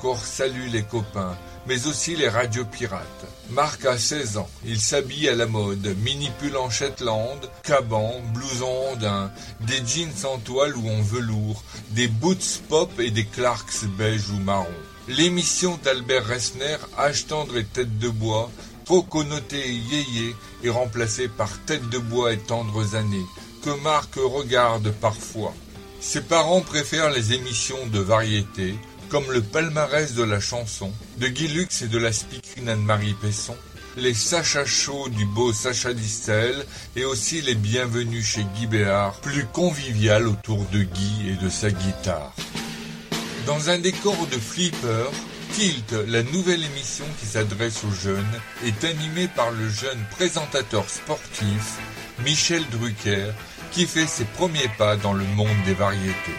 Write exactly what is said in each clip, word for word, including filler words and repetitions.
Encore Salut les copains, mais aussi les radios pirates. Marc a seize ans, il s'habille à la mode, mini-pull en Shetland, caban, blouson ondin, des jeans en toile ou en velours, des boots pop et des Clarks beige ou marron. L'émission d'Albert Resner, Âge tendre et Tête de bois, trop connotée yéyé, est remplacée par Tête de bois et tendres années, que Marc regarde parfois. Ses parents préfèrent les émissions de variété, comme le palmarès de la chanson, de Guy Lux et de la speakerine Anne-Marie Pesson, les Sacha Show du beau Sacha Distel et aussi les Bienvenus chez Guy Béard, plus convivial autour de Guy et de sa guitare. Dans un décor de flipper, Tilt, la nouvelle émission qui s'adresse aux jeunes, est animée par le jeune présentateur sportif Michel Drucker, qui fait ses premiers pas dans le monde des variétés.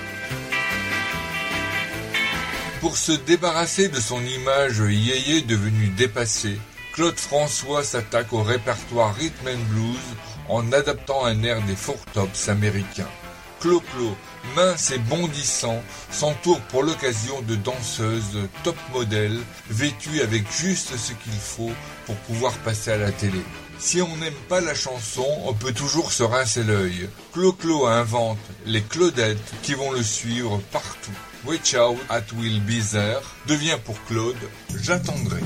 Pour se débarrasser de son image yéyé devenue dépassée, Claude François s'attaque au répertoire rhythm and blues en adaptant un air des Four Tops américains. Clo-Clo, mince et bondissant, s'entoure pour l'occasion de danseuses top modèles vêtues avec juste ce qu'il faut pour pouvoir passer à la télé. Si on n'aime pas la chanson, on peut toujours se rincer l'œil. Clo-Clo invente les Claudettes qui vont le suivre partout. Watch out, at will be there devient pour Claude, j'attendrai.